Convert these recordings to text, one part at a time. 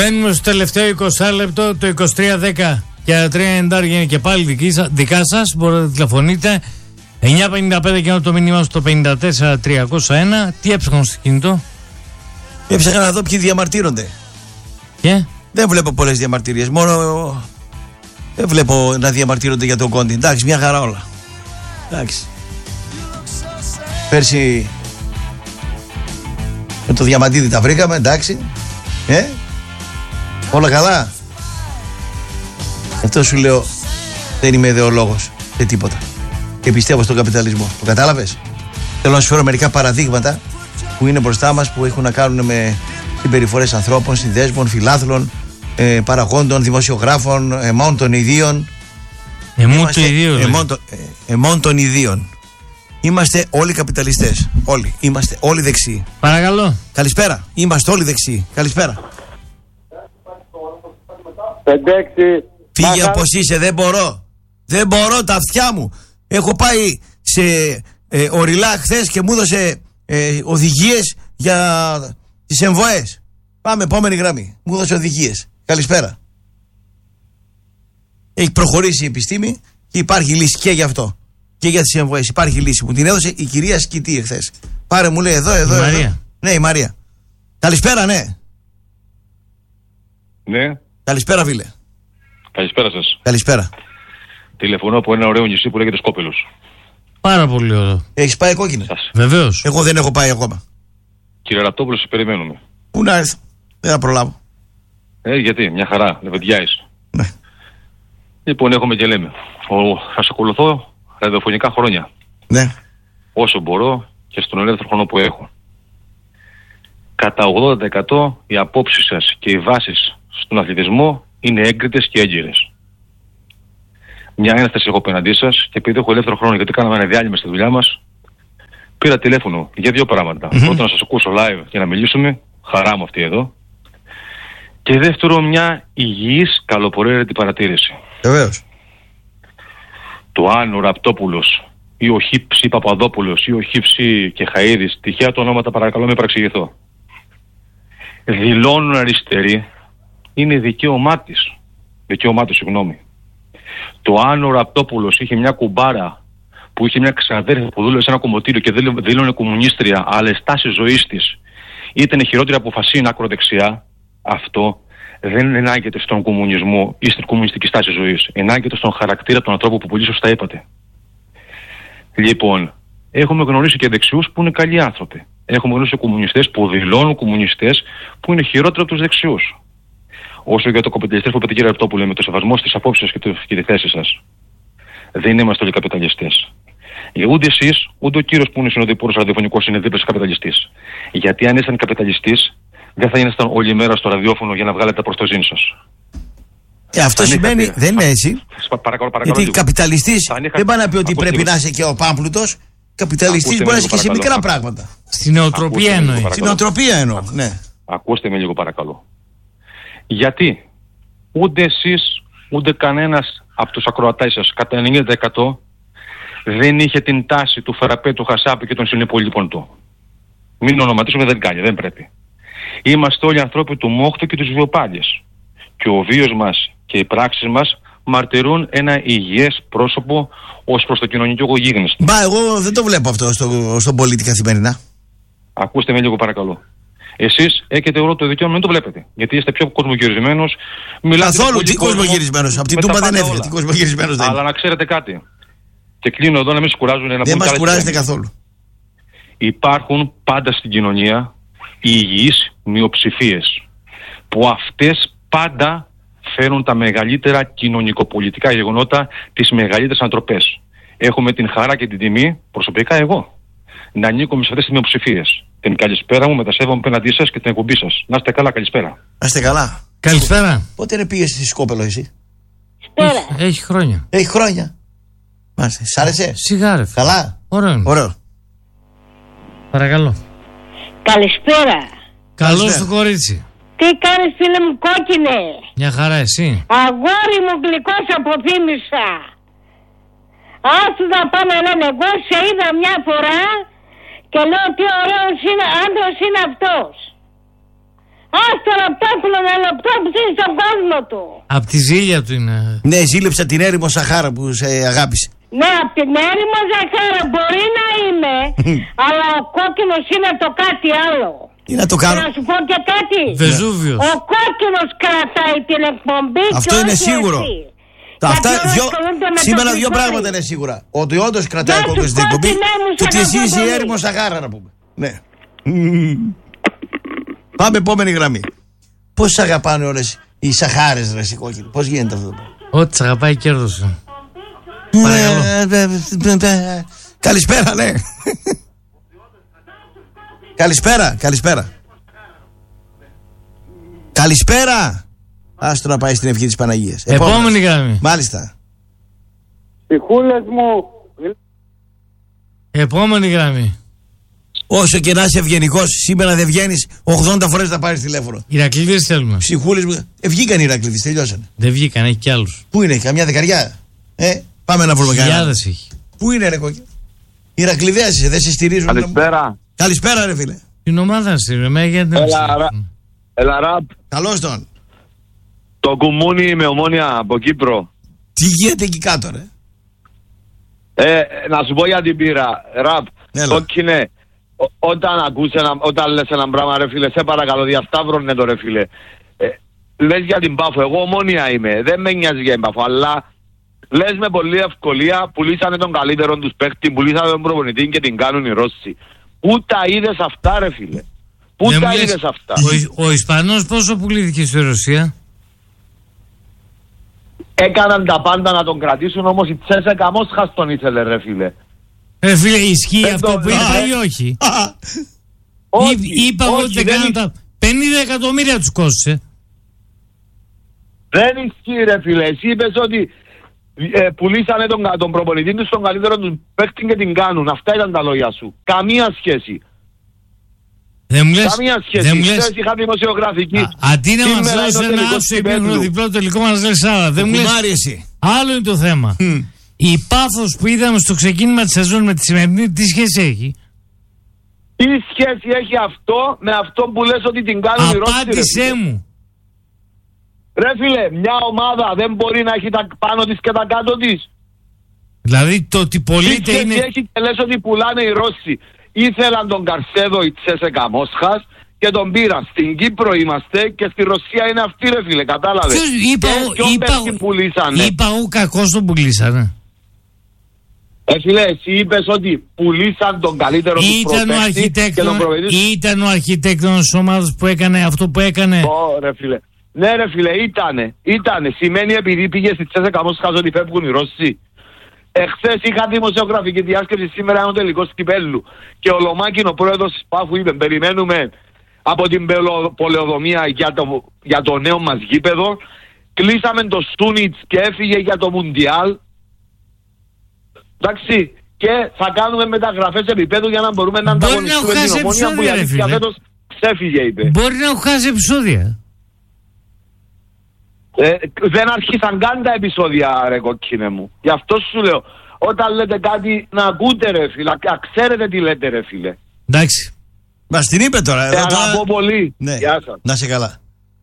Μπαίνουμε στο τελευταίο 20 λεπτό, το 2310 και 390 είναι και πάλι δικά σας. Μπορείτε να τηλεφωνείτε 955 και το μήνυμα στο 54301. Τι έψαχναν στο κινητό? Έψαχνα να δω ποιοι διαμαρτύρονται. Και? Δεν βλέπω πολλές διαμαρτυρίες. Μόνο δεν βλέπω να διαμαρτύρονται για τον Κόντι. Εντάξει, μια χαρά όλα. Εντάξει. Πέρσι με το Διαμαντίδη τα βρήκαμε, εντάξει. Όλα καλά. Αυτό σου λέω, δεν είμαι ιδεολόγος σε τίποτα. Και πιστεύω στον καπιταλισμό. Το κατάλαβες? Θέλω να σου φέρω μερικά παραδείγματα που είναι μπροστά μας, που έχουν να κάνουν με συμπεριφορές ανθρώπων, συνδέσμων, φιλάθλων, παραγόντων, δημοσιογράφων, εμών των ιδίων. Εμών των ιδίων. Είμαστε όλοι καπιταλιστές. Όλοι. Είμαστε όλοι δεξιοί. Παρακαλώ. Καλησπέρα. Είμαστε όλοι δεξιοί. Καλησπέρα. 5-6. Φύγε όπως είσαι. Δεν μπορώ. Δεν μπορώ τα αυτιά μου. Έχω πάει σε οριλά χθες και μου έδωσε οδηγίες για τις εμβοές. Πάμε, επόμενη γραμμή. Μου έδωσε οδηγίες. Καλησπέρα. Έχει προχωρήσει η επιστήμη και υπάρχει λύση και γι' αυτό. Και για τις εμβοές υπάρχει λύση. Μου την έδωσε η κυρία Σκητή εχθές. Πάρε, μου λέει εδώ. Μαρία. Ναι, η Μαρία. Καλησπέρα, ναι. Ναι. Καλησπέρα, φίλε. Καλησπέρα σας. Καλησπέρα. Τηλεφωνώ από ένα ωραίο νησί που λέγεται Σκόπελος. Πάρα πολύ ωραίο. Έχεις πάει κόκκινες? Βεβαίως. Εγώ δεν έχω πάει ακόμα. Κύριε Ραπτόπουλο, σας περιμένουμε. Πού να έρθω? Δεν θα προλάβω. Γιατί, μια χαρά, λεβεντιάεις. Ναι. Λοιπόν, έχουμε και λέμε. Σας ακολουθώ ραδιοφωνικά χρόνια. Ναι. Όσο μπορώ και στον ελεύθερο χρόνο που έχω. Κατά 80% οι απόψεις σας και οι βάσεις στον αθλητισμό είναι έγκριτες και έγκυρες. Μια ένσταση έχω απέναντί σας και επειδή έχω ελεύθερο χρόνο, γιατί κάναμε ένα διάλειμμα στη δουλειά μας, πήρα τηλέφωνο για δύο πράγματα. Πρώτον, να σας ακούσω live και να μιλήσουμε, χαρά μου αυτή εδώ. Και δεύτερο, μια υγιής καλοπροαίρετη παρατήρηση. Βεβαίως. Το αν ο Ραπτόπουλος ή ο Χίψη Παπαδόπουλος ή ο Χίψη και Χαΐδης, τυχαία τα ονόματα παρακαλώ μην παραξηγηθώ, δηλώνουν αριστεροί, είναι δικαίωμά του, συγγνώμη. Το αν ο Ραπτόπουλος είχε μια κουμπάρα που είχε μια ξαδέρφη που δούλευε σε ένα κομμωτήριο και δήλωνε κομμουνίστρια, αλλά η στάση ζωής της ήταν χειρότερη από Φασίν ακροδεξιά, αυτό δεν ενάγεται στον κομμουνισμό ή στην κομμουνιστική στάση ζωής. Ενάγεται στον χαρακτήρα του ανθρώπου που πολύ σωστά είπατε. Λοιπόν, έχουμε γνωρίσει και δεξιούς που είναι καλοί άνθρωποι. Έχουμε γνωρίσει κομμουνιστές που δηλώνουν κομμουνιστές που είναι χειρότεροι από τους δεξιούς. Όσο για το καπιταλιστές που είπατε, κύριε Ραπτόπουλε, με το σεβασμό στις απόψεις και τη θέση σας, δεν είμαστε όλοι καπιταλιστές. Ούτε εσείς, ούτε ο κύριος που είναι συνοδοιπόρος ραδιοφωνικός είναι δίπλα καπιταλιστής. Γιατί αν ήσταν καπιταλιστής, δεν θα ήσταν όλη μέρα στο ραδιόφωνο για να βγάλετε προς το ζήν σας. Αυτό σημαίνει, δεν είναι έτσι. Παρακαλώ, γιατί καπιταλιστής δεν πάει να πει ότι πρέπει να είσαι και ο πάμπλουτος. Καπιταλιστής μπορεί να είσαι και σε μικρά πράγματα. Στην νοοτροπία εννοεί. Στην νοοτροπία εννοώ, ναι. Ακούστε με λίγο παρακαλώ. Γιατί ούτε εσείς ούτε κανένας από τους ακροατές σας κατά 90% δεν είχε την τάση του Φεραπέ, του Χασάπη και των συνυπολείπων του. Μην ονοματίσουμε, δεν κάνει, δεν πρέπει. Είμαστε όλοι ανθρώποι του μόχθου και τους βιοπάλιες. Και ο βίος μας και οι πράξεις μας μαρτυρούν ένα υγιές πρόσωπο ως προς το κοινωνικό γίγνεσθε. Μπα, εγώ δεν το βλέπω αυτό στον πολίτη καθημερινά. Ακούστε με λίγο παρακαλώ. Εσείς έχετε όλο το δικαίωμα να μην το βλέπετε. Γιατί είστε πιο κοσμογυρισμένος. Καθόλου τι κοσμογυρισμένος. Από την Τούμπα δεν έφυγε. Τι κοσμογυρισμένος δεν είναι. Αλλά να ξέρετε κάτι. Και κλείνω εδώ να μην σκουράζουν. Δεν μας κουράζετε καθόλου. Υπάρχουν πάντα στην κοινωνία υγιείς μειοψηφίες. Που αυτές πάντα φέρουν τα μεγαλύτερα κοινωνικοπολιτικά γεγονότα, τις μεγαλύτερες ανατροπές. Έχουμε την χαρά και την τιμή, προσωπικά εγώ, να ανήκουμε σε αυτές τις μειοψηφίες. Την καλησπέρα μου, μετασέβομαι απέναντί σας και την εκπομπή σας. Να είστε καλά, καλησπέρα. Να είστε καλά. Καλησπέρα. Πότε είναι πήγες στη Σκόπελο εσύ? Έχει χρόνια. Έχει χρόνια. Μάλιστα. Σ' άρεσε? Σιγάρε. Καλά. Ωραίο. Παρακαλώ. Καλησπέρα. Καλώς το κορίτσι. Τι κάνεις φίλε μου κόκκινε? Μια χαρά εσύ. Αγόρι μου γλυκός από Θήμισσα. Άσου να πάμε λένε, εγώ σε είδα μια φορά και λέω τι ωραίος είναι, άντρας είναι αυτός. Ας στο λαπτόπ στον κόσμο του. Απ' τη ζήλια του είναι. Ναι, ζήλεψα την έρημο Σαχάρα που σε αγάπησε. Ναι, απ' την έρημο Σαχάρα μπορεί να είμαι, αλλά ο κόκκινος είναι το κάτι άλλο. Τι να το κάνω. Να σου πω και κάτι. Βεζούβιος. Ο κόκκινος κρατάει την εκπομπή. Αυτό είναι σίγουρο. Σήμερα δύο πράγματα είναι σίγουρα. Ότι όντως κρατάει ο κόκκινος την εκπομπή και ότι εσύ είσαι η έρημο Σαχάρα, να πούμε. Ναι. Πάμε επόμενη γραμμή. Πώς αγαπάνε όλες οι Σαχάρες, ρε εσύ κόκκινοι. Πώς γίνεται αυτό? Ό,τι σ' αγαπάει κέρδωσε. Καλησπέρα, ναι. Καλησπέρα. Άστο να πάει στην ευχή της Παναγίας. Επόμενη γραμμή. Μάλιστα. Ψυχούλες μου. Επόμενη γραμμή. Όσο και να είσαι ευγενικός, σήμερα δεν βγαίνεις 80 φορές να πάρεις τηλέφωνο. Ηρακλήδες θέλουμε. Ψυχούλες μου. Βγήκαν οι Ηρακλήδες, τελειώσανε. Δεν βγήκαν, έχει κι άλλους. Πού είναι, καμιά δεκαριά? Πάμε να βρούμε κανένα. Χιλιάδες έχει. Πού είναι, ρε κόκκινο? Ηρακληδέας είσαι, δεν σε στηρίζουν. Καλησπέρα. Καλησπέρα, ρε φίλε. Την ομάδα στηρίζουμε, γιατί Έλα ραπ. Καλώς τον. Το κουμούνι με Ομόνια από Κύπρο. Τι γίνεται εκεί κάτω, ρε? Να σου πω για την πύρα. Ραπ. Κόκκινε. Όταν λες ένα πράγμα, ρε φίλε, σε παρακαλώ, διασταύρωνε το, ρε φίλε. Λες για την Πάφο, εγώ Ομόνια είμαι, δεν με νοιάζει για την Πάφο, αλλά λες με πολλή ευκολία, πουλήσανε τον καλύτερο τους παίχτη, πουλήσανε τον προπονητή και την κάνουν οι Ρώσοι. Πού τα είδες αυτά, ρε φίλε? Πού τα είδες αυτά? Ο Ισπανός πόσο πουλήθηκε στη Ρωσία? Έκαναν τα πάντα να τον κρατήσουν, όμως η Τσέσεκα Μόσχας τον ήθελε, ρε φίλε. Φίλε, ισχύει αυτό που είπα ή όχι? Είπα ότι κάναν τα 50 εκατομμύρια τους κόστησε. Δεν ισχύει, ρε φίλε. Εσύ είπες ότι πουλήσανε τον προπονητή τους στον καλύτερο του παίκτη και την κάνουν. Αυτά ήταν τα λόγια σου. Καμία σχέση. Δεν μου λες. Καμία σχέση. Χθες είχα δημοσιογραφική. Αντί να μας λες ένα άσο υπέροχο διπλό τελικό, μας λες άλλα. Δεν μου λες. Άλλο είναι το θέμα. Η Πάφος που είδαμε στο ξεκίνημα της σεζόν με τη σημερινή, τι σχέση έχει? Τι σχέση έχει αυτό με αυτό που λες ότι την κάνουν οι Ρώσοι? Απάντησέ μου. Ρε φίλε, μια ομάδα δεν μπορεί να έχει τα πάνω της και τα κάτω της. Δηλαδή το ότι πωλείται είναι... Τι έχει και λες ότι πουλάνε οι Ρώσοι? Ήθελαν τον Καρσέδο η Τσέσεκα Μόσχας και τον πήραν. Στην Κύπρο είμαστε και στη Ρωσία είναι αυτή, ρε φίλε, κατάλαβες? Είπα ο κακός τον πουλήσανε. Φίλε, εσύ είπες ότι πουλήσαν τον καλύτερο του προπαίχτη και τον προπαίχτη. Ήταν ο αρχιτέκτονας της ομάδας που έκανε αυτό που έκανε. Ρε φίλε. Ναι, ρε φίλε, ήτανε. Σημαίνει επειδή πήγε στη Τσέσεκα Μόσχας ότι φεύγουν οι Ρώσοι. Εχθές είχα δημοσιογραφική διάσκεψη, σήμερα είναι ο τελικός κυπέλλου. Και ο Λομάκιν, ο πρόεδρος της Πάφου, είπε: περιμένουμε από την πολεοδομία για το νέο μας γήπεδο. Κλείσαμε το Στούνιτς και έφυγε για το Μουντιάλ. Εντάξει, και θα κάνουμε μεταγραφές επίπεδου για να μπορούμε να ανταγωνιστούμε την Ομόνια που για φέτος ξέφυγε, είπε. Μπορεί να έχω χάσει επεισόδια. Δεν αρχίσαν καν τα επεισόδια, ρε κόκκινε μου. Γι' αυτό σου λέω, όταν λέτε κάτι να ακούτε, ρε φίλε, ξέρετε τι λέτε, ρε φίλε. Εντάξει. Μας την είπε τώρα. Αγαπώ πολύ. Ναι. Γεια σας. Να σε καλά.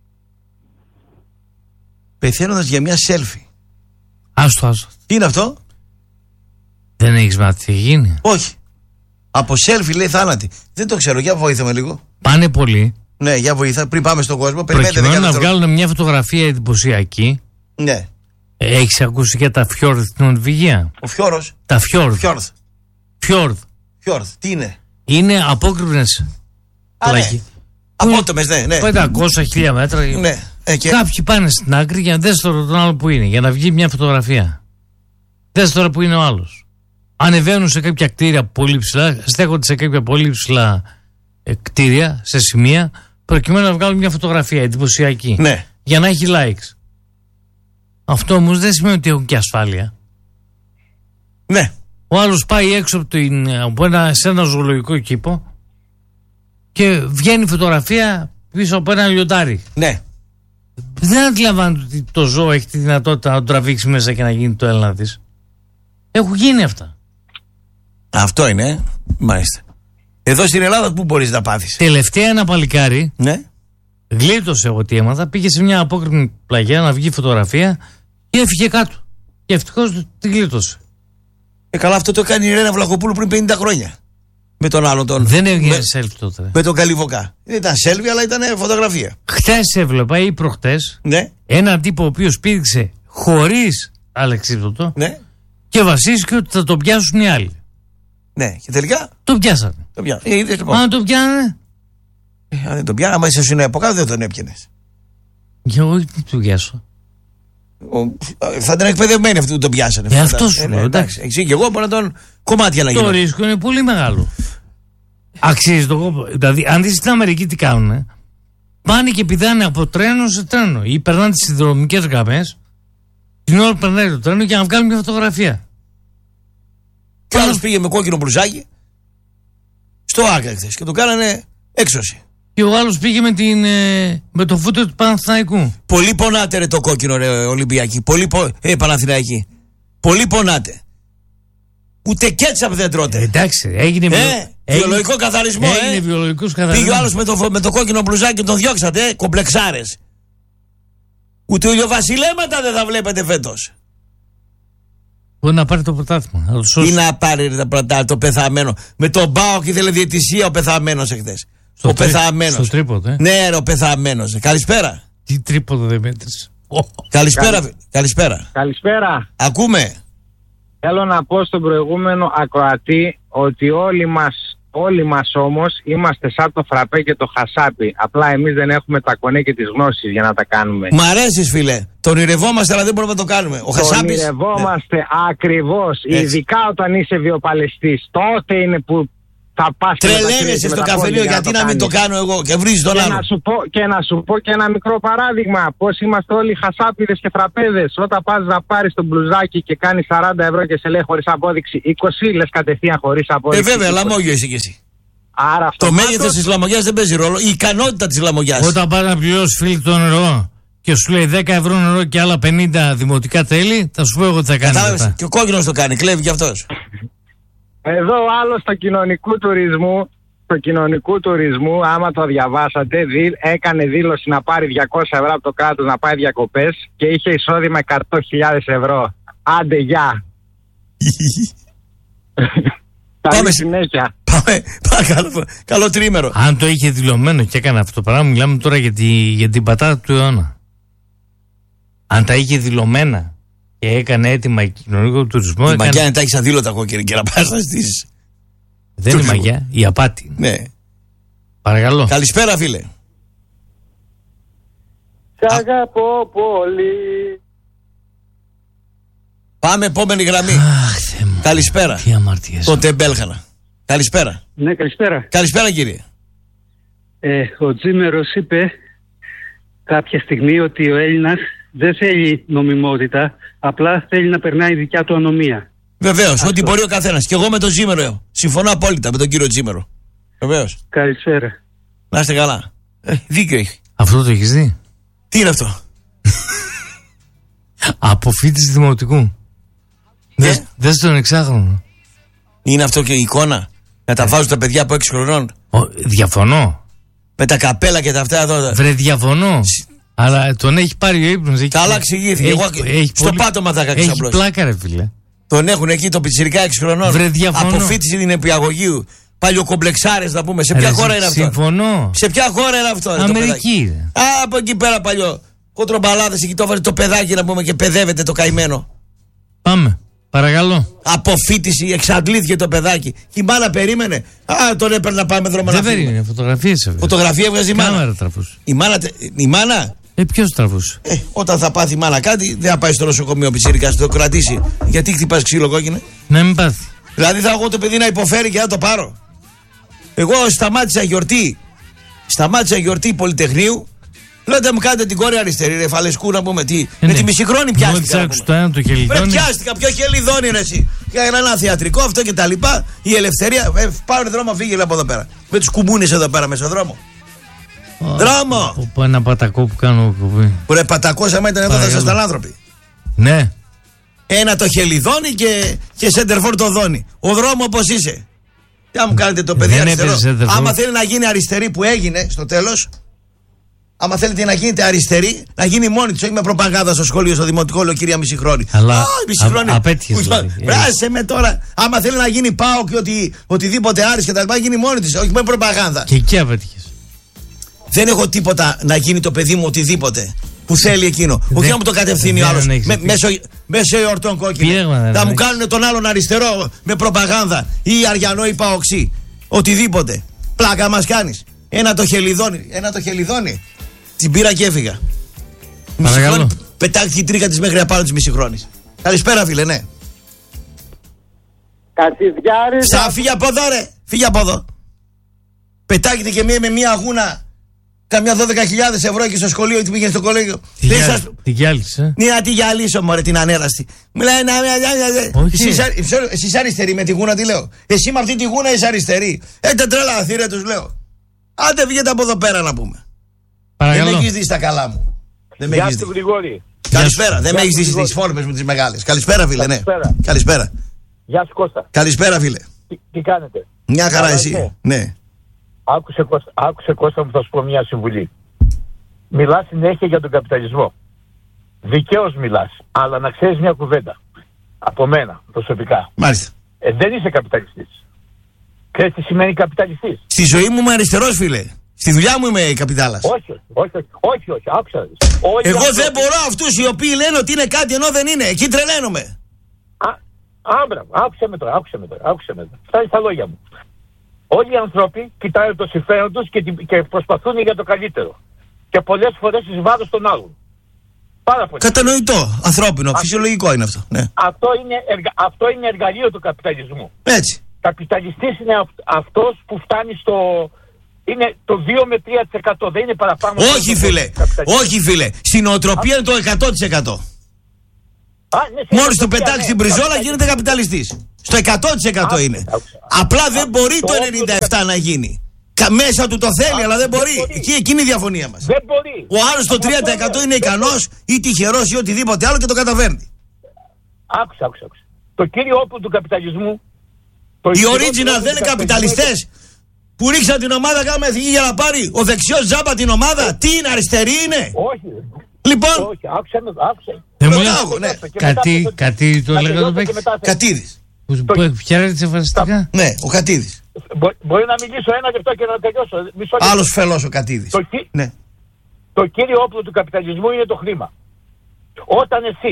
Πεθαίνοντας για μια selfie. Άστο. Τι είναι αυτό? Δεν έχεις μάθει τι γίνει? Όχι. Από selfie λέει θάνατη. Δεν το ξέρω, για βοήθαμε λίγο. Πάνε πολύ. Ναι, για βοήθα, πριν πάμε στον κόσμο. Προκειμένου να βγάλουν μια φωτογραφία εντυπωσιακή. Ναι. Έχεις ακούσει για τα φιόρδ στην Νορβηγία? Ο φιόρος. Τα φιόρδ. Φιόρδ, τι είναι? Είναι απόκρυπνες πλάκοι. Απότομες, ναι. 500 μέτρα. Ναι. Κάποιοι πάνε στην άκρη για να δες τώρα τον άλλο που είναι, για να βγει μια φωτογραφία. Δες τώρα που είναι ο άλλος. Ανεβαίνουν σε κάποια κτίρια πολύ ψηλά, στέκονται σε κάποια πολύ ψηλά κτίρια, σε σημεία, προκειμένου να βγάλουν μια φωτογραφία εντυπωσιακή. Ναι. Για να έχει likes. Αυτό όμως δεν σημαίνει ότι έχουν και ασφάλεια. Ναι. Ο άλλος πάει έξω σε ένα ζωολογικό κήπο και βγαίνει φωτογραφία πίσω από ένα λιοντάρι. Ναι. Δεν αντιλαμβάνεται ότι το ζώο έχει τη δυνατότητα να το τραβήξει μέσα και να γίνει το Έλληνα της. Έχουν γίνει αυτά. Αυτό είναι, μάλιστα. Εδώ στην Ελλάδα πού μπορείς να πάθεις? Τελευταία ένα παλικάρι, ναι, Γλίτωσε ό,τι έμαθα, πήγε σε μια απόκρημη πλαγιά να βγει φωτογραφία και έφυγε κάτω. Και ευτυχώς την γλίτωσε. Καλά, αυτό το έκανε η Ρένα Βλαχοπούλου πριν 50 χρόνια. Με τον άλλον τον. Δεν έβγαινε selfie τότε. Με τον Καλιβοκά. Δεν ήταν selfie, αλλά ήταν φωτογραφία. Χθες έβλεπα ή προχτές έναν τύπο ο οποίος πήδηξε χωρίς αλεξίπτωτο και βασίστηκε ότι θα το πιάσουν οι άλλοι. Ναι, και τελικά. Το πιάσανε. Λοιπόν. Αν το πιάνανε. Αν δεν το πιάνανε, άμα είσαι στην από κάτω δεν τον έπιανες. Και εγώ τι του πιάσω. Θα ήταν εκπαιδευμένοι αυτοί που τον πιάσανε. Αυτό σου λέω, εντάξει. Εσύ και εγώ μπορώ να τον κομμάτια να γίνω. Το ρίσκο είναι πολύ μεγάλο. Αξίζει το κόπο. Δηλαδή, αν δεις στην Αμερική τι κάνουνε, πάνε και πηδάνε από τρένο σε τρένο ή περνάνε τις συνδρομικές γραμμές, την ώρα που περνάει το τρένο για να βγάλουν μια φωτογραφία. Και άλλος πήγε με κόκκινο μπλουζάκι στο Άκα χθες και τον κάνανε έξωση. Και ο άλλος πήγε με το φούτο του Παναθηναϊκού. Πολύ πονάτε ρε το κόκκινο ρε Ολυμπιακή. Παναθηναϊκή. Πολύ πονάτε. Ούτε κέτσαπ δεν τρώτε. Εντάξει, έγινε βιολογικό καθαρισμό. Έγινε βιολογικός καθαρισμός. Πήγε ο άλλος με το κόκκινο μπλουζάκι και τον διώξατε. Κομπλεξάρες. Ούτε ηλιοβασιλέματα δεν θα βλέπετε φέτος. Μπορεί να πάρει το πρωτάθλημα. Τι να πάρει το πεθαμένο. Με τον Μπάοκ ήθελε διαιτησία ο πεθαμένος εχθές. Ο πεθαμένος. Στο τρίποδο, Ναι, ρε, ο πεθαμένος. Καλησπέρα. Τι τρίποδο δεν μέτρησε. Καλησπέρα. Καλησπέρα. Ακούμε. Θέλω να πω στον προηγούμενο ακροατή ότι όλοι μας όμως είμαστε σαν το φραπέ και το χασάπι. Απλά εμείς δεν έχουμε τα κονέ και τις γνώσεις για να τα κάνουμε. Μ' αρέσεις φίλε. Τον ονειρευόμαστε αλλά δεν μπορούμε να το κάνουμε. Ο Χασάπης. Τον ονειρευόμαστε ακριβώς. Ειδικά όταν είσαι βιοπαλαιστής. Τότε είναι που θα πας. Τρελαίνεσαι στο καφενείο, γιατί να μην το κάνω εγώ και βρίζεις τον άλλο. Και να σου πω και ένα μικρό παράδειγμα. Πώς είμαστε όλοι χασάπιδες και φραπέδες. Όταν πας να πάρεις το μπλουζάκι και κάνεις 40 ευρώ και σε λέει χωρίς απόδειξη 20, λες κατευθείαν χωρίς απόδειξη. Βέβαια, λαμόγιο είσαι κι εσύ. Άρα το μέγεθος της λαμογιάς δεν παίζει ρόλο. Η ικανότητα της λαμογιάς. Όταν πας να πληρώσεις φίλοι το νερό και σου λέει 10 ευρώ νερό και άλλα 50 δημοτικά τέλη, θα σου πω εγώ τι θα κάνεις. Και ο κόκκινος το κάνει, κλέβει κι αυτός. Εδώ άλλο στο κοινωνικού τουρισμού, άμα το διαβάσατε, έκανε δήλωση να πάρει 200 ευρώ από το κράτος να πάει διακοπές και είχε εισόδημα 100.000 ευρώ. Άντε γεια. Πάμε συνέχεια. Πάμε καλό τρίμερο. Αν το είχε δηλωμένο και έκανε αυτό το πράγμα, μιλάμε τώρα για την πατάτα του αιώνα. Αν τα είχε δηλωμένα και έκανε έτοιμα κοινωνικό τουρισμό. Η μαγιά είναι τα έχεις αδήλωτα κόκκινα και να πας να στήσεις. Δεν είναι μαγιά, η απάτη. Ναι. Παρακαλώ. Καλησπέρα φίλε. Σ' αγαπώ πολύ. Πάμε επόμενη γραμμή. Καλησπέρα. Τι αμαρτίες. Το Τεμπέλχανα. Καλησπέρα. Ναι, καλησπέρα. Καλησπέρα κύριε. Ο Τζίμερος είπε κάποια στιγμή ότι ο Έλληνας δεν θέλει νομιμότητα, απλά θέλει να περνάει δικιά του ανομία. Βεβαίως, ό,τι μπορεί ο καθένας. Και εγώ με τον Τζίμερο. Συμφωνώ απόλυτα με τον κύριο Τζίμερο. Βεβαίως. Καλησπέρα. Να είστε καλά. Δίκιο έχει. Αυτό το έχεις δει? Τι είναι αυτό? Αποφύτιση δημοτικού. Δες τον εξάχρονο. Είναι αυτό και η εικόνα? Να τα βάζουν τα παιδιά από 6 χρονών. Διαφωνώ. Με τα καπέλα και τα αυτά εδώ. Βρε, διαφωνώ. Αλλά τον έχει πάρει ο ύπνος. Καλά εξηγήθηκε. Στο πάτωμα θα έχει πλάκα ρε φίλε. Τον έχουν εκεί το πιτσιρικά 6 χρονών. Βρε, διαφωνώ. Αποφύτιση την επιαγωγείου. Παλιοκομπλεξάρες να πούμε. Σε ποια χώρα είναι αυτό? Συμφωνώ. Σε ποια χώρα είναι αυτό? Αμερική. Από εκεί πέρα παλιό. Κοντρομπαλάδες εκεί το έβαλε το παιδάκι να πούμε και παιδεύεται το καημένο. Πάμε. Παρακαλώ. Αποφύτιση, εξαντλήθηκε το παιδάκι. Η μάνα περίμενε. Τον έπαιρνε να πάμε δρόμο να φύγουμε. Δεν περίμενε, φωτογραφίες έβγαζε. Φωτογραφία έβγαζε η μάνα. Κάμερα τραβούσε. Η μάνα. Ποιος τραβούσε? Όταν θα πάθει η μάνα κάτι, δεν θα πάει στο νοσοκομείο πιτσιρικά, θα το κρατήσει. Γιατί χτυπάς ξύλο κόκκινε? Να μην πάθει. Δηλαδή θα έχω το παιδί να υποφέρει και να το πάρω. Εγώ σταμάτησα γιορτή Πολυτεχνείου. Λέτε μου κάνετε την κόρη αριστερή, ρε Φαλεσκού να πούμε τι. Με τη μισηχρόνη πιάστηκα. Πιάστηκα, ποιο χελιδόνι ρε εσύ. Για ένα θεατρικό αυτό και τα λοιπά. Η ελευθερία. Πάρε δρόμο, φύγε από εδώ πέρα. Με τους κουμπούνες εδώ πέρα μέσα δρόμο. Δρόμο! Ένα πατακό που κάνω κουμπί. Ρε πατακός άμα ήταν εδώ θα ήσασταν άνθρωποι. Ναι. Ένα το χελιδόνι και σέντερφορ το δόνι. Ο δρόμο όπως είσαι. Τι μου κάνετε το παιδί αριστερό. Άμα θέλει να γίνει αριστερή που έγινε στο τέλος. Άμα θέλετε να γίνετε αριστερή, να γίνει μόνη της, όχι με προπαγάνδα στο σχολείο, στο δημοτικό, λέω κυρία Μισηχρόνη. Αλλά απέτυχες δηλαδή. Βράσε με τώρα. Άμα θέλει να γίνει πάω και οτιδήποτε Άρης και τα λοιπά, γίνει μόνη της, όχι με προπαγάνδα. Και εκεί απέτυχες. Δεν έχω τίποτα να γίνει το παιδί μου οτιδήποτε που θέλει εκείνο. Όχι να μου το κατευθύνει ο άλλος μέσω εορτών κόκκινων. Θα μου κάνουν τον άλλον αριστερό με προπαγάνδα ή αριανό ή παοξή. Οτιδήποτε. Πλάκα μας κάνεις. Ένα το χελιδόνι. Την πήρα και έφυγα. Παρακαλώ. Πετάχτηκε η τρίκα της μέχρι απάνω της Μισηχρόνης. Καλησπέρα, φίλε, ναι. Κασιδιάρης. Φύγε από εδώ, ρε. Φύγε από εδώ. Πετάχτηκε και με μία αγούνα. Καμιά 12.000 ευρώ εκεί στο σχολείο, τι πήγαινε στο κολέγιο. Τι γυάλισε. Ναι, να τη γυαλίσω, μωρέ, την ανέραστη. Μιλάει να. Εσείς αριστεροί με τη γούνα, τι λέω. Εσύ με αυτή τη γούνα είσαι αριστερή. Τρελαθή, ρε, τους λέω. Άντε, βγείτε από εδώ πέρα να πούμε. Παρακαλώ. Δεν με έχεις δει στα καλά μου. Γεια σου, Γρηγόρη. Καλησπέρα. Δεν με έχεις δει στις φόρμες μου τις μεγάλες. Καλησπέρα, φίλε, ναι. Καλησπέρα. Γεια σου, Κώστα. Καλησπέρα, φίλε. Τι κάνετε? Μια χαρά, εσύ. Ναι. Άκουσε Κώστα μου, θα σου πω μια συμβουλή. Μιλάς συνέχεια για τον καπιταλισμό. Δικαίως μιλάς, αλλά να ξέρεις μια κουβέντα. Από μένα, προσωπικά. Μάλιστα. Δεν είσαι καπιταλιστής. Ξέρεις τι σημαίνει καπιταλιστής? Στη ζωή μου είμαι αριστερός, φίλε. Στη δουλειά μου είμαι καπιτάλας. Όχι, άκουσα. Εγώ δεν μπορώ αυτούς οι οποίοι λένε ότι είναι κάτι ενώ δεν είναι. Εκεί τρελαίνομαι. Άμπραβο, άκουσε με τώρα. Φτάνει στα λόγια μου. Όλοι οι άνθρωποι κοιτάνε το συμφέρον τους και προσπαθούν για το καλύτερο. Και πολλές φορές εις βάρος των άλλων. Πάρα πολύ. Κατανοητό, ανθρώπινο, φυσιολογικό είναι αυτό. Ναι. Αυτό είναι εργαλείο του καπιταλισμού. Έτσι. Καπιταλιστής είναι αυτός που φτάνει στο... Είναι το 2 με 3%, δεν είναι παραπάνω. Όχι φίλε, στην νοοτροπία είναι το 100%. Μόλις του πετάξει την μπριζόλα γίνεται καπιταλιστής. Στο 100% είναι. Απλά δεν μπορεί το 97% να γίνει. Μέσα του το θέλει, αλλά δεν μπορεί. Εκείνη η διαφωνία μας. Δεν μπορεί. Ο άλλος το 3% είναι ικανός ή τυχερός ή οτιδήποτε άλλο και το καταφέρνει. Άκουσα. Το κύριο όπλο του καπιταλισμού. Οι original δεν είναι καπιταλιστές που ρίξαν την ομάδα κάνουμε εθνική για να πάρει ο δεξιός τζάμπα την ομάδα. Τι είναι, αριστερή είναι? Όχι. Λοιπόν. Όχι, άκουσα. Δεν μου λέει. Κάτι το έλεγα το παίκτη. Κατίδης. Που πιάρετε εμφανιστικά. Ναι, ο Κατίδης. Μπορεί να μιλήσω ένα λεπτό και να τελειώσω. Άλλος φελός ο Κατίδης. Το κύριο όπλο του καπιταλισμού είναι το χρήμα. Όταν εσύ,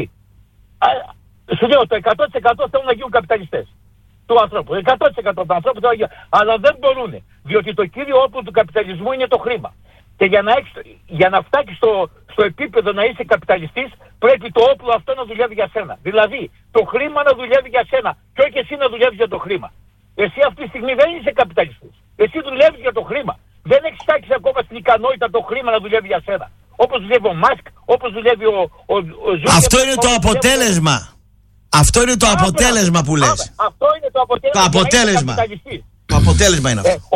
σου λέω το 100% θέλουν να γίνουν καπιταλιστές του ανθρώπου. 100% του ανθρώπου θέλουν να γίνουν, αλλά δεν μπορούν. Διότι το κύριο όπλο του καπιταλισμού είναι το χρήμα. Και για να φτάσεις στο επίπεδο να είσαι καπιταλιστής, πρέπει το όπλο αυτό να δουλεύει για σένα. Δηλαδή, το χρήμα να δουλεύει για σένα και όχι εσύ να δουλεύεις για το χρήμα. Εσύ αυτή τη στιγμή δεν είσαι καπιταλιστής. Εσύ δουλεύεις για το χρήμα. Δεν έχεις φτάσει ακόμα στην ικανότητα το χρήμα να δουλεύει για σένα. Όπως δουλεύει ο Μάσκ, όπως δουλεύει ο Ζούκερ. Αυτό είναι το αποτέλεσμα. Αυτό είναι το αποτέλεσμα που λες. Αυτό είναι το αποτέλεσμα. Το αποτέλεσμα είναι αυτό.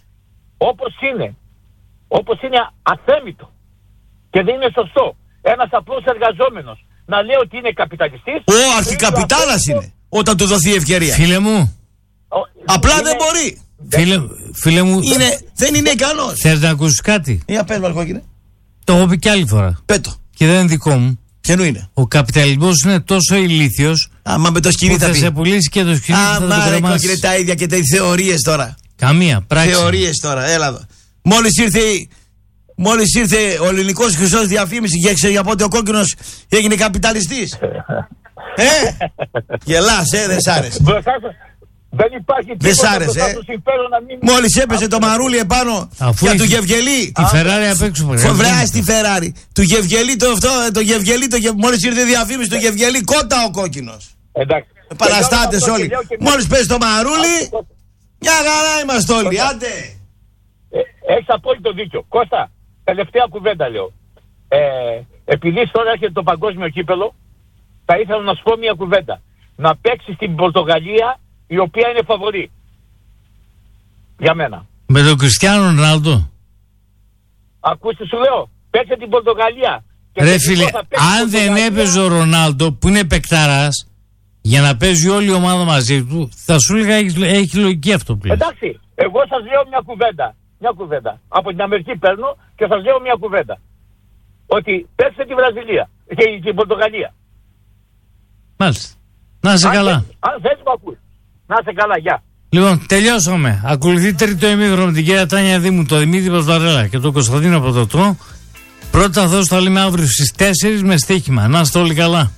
Όπως είναι αθέμητο και δεν είναι σωστό ένας απλός εργαζόμενος να λέει ότι είναι καπιταλιστής. Ο αρχικαπιτάλας είναι όταν του δοθεί ευκαιρία. Φίλε μου. Απλά δεν μπορεί. Φίλε μου. Δεν είναι ικανός. Θες να ακούσεις κάτι? Για πες Μαρκόκινε. Το έχω πει κι άλλη φορά. Πέτω. Και δεν είναι δικό μου. Ποιανού είναι? Ο καπιταλισμός είναι τόσο ηλίθιος. Άμα με το σκηνή θα σε πουλήσει και το σκηνή θα το κρεμάσει. Είναι τα ίδια και τα θεωρίες τώρα. Καμία πράξη. Θεωρίες τώρα, έλα εδώ. Μόλις ήρθε ο ελληνικός χρυσός διαφήμιση και έξερε για πότε ο κόκκινος έγινε καπιταλιστής. Γελάς, δεν σ' άρεσε. Δεν υπάρχει τίποτα που θα του συμφέρον να μην... Μόλις έπεσε το μαρούλι επάνω για του Γευγελή. Τη Φεράρι απ' έξω. Βράζει τη Φεράρι. Του Γευγελή μόλις ήρθε η διαφήμιση του Γευγελή κότα ο κόκκινος. Εντάξει. Παραστάτες όλοι. Μόλις πέσει το μαρούλι, μια χαρά είμαστε όλοι. Άντε. Έχεις απόλυτο δίκιο. Κώστα, τελευταία κουβέντα λέω. Επειδή τώρα έρχεται το παγκόσμιο κύπελο, θα ήθελα να σου πω μια κουβέντα. Να παίξει στην Πορτογαλία, η οποία είναι φαβορή. Για μένα. Με τον Κριστιάνο Ρονάλντο. Ακούστε, σου λέω. Παίξε την Πορτογαλία. Ρε φίλε, αν δεν έπαιζε ο Ρονάλντο που είναι παικταράς, για να παίζει όλη η ομάδα μαζί του, θα σου έλεγα έχει λογική αυτό πλέον. Εντάξει, εγώ σας λέω μια κουβέντα. μια κουβέντα. Από την Αμερική παίρνω και σας λέω μια κουβέντα. Ότι παίξτε τη Βραζιλία και την Πορτογαλία. Μάλιστα. Να είσαι καλά. Αν θες μου ακούς. Να είσαι καλά, γεια. Λοιπόν, τελειώσαμε. Ακολουθεί τρίτο ημίχρονο με την κυρία Τάνια Δήμου, τον Δημήτρη Παπαδαρέλα και τον Κωνσταντίνο Παπαδοτρό. Πρώτα θα τα λέμε αύριο στις 4 με στοίχημα. Να είστε όλοι καλά.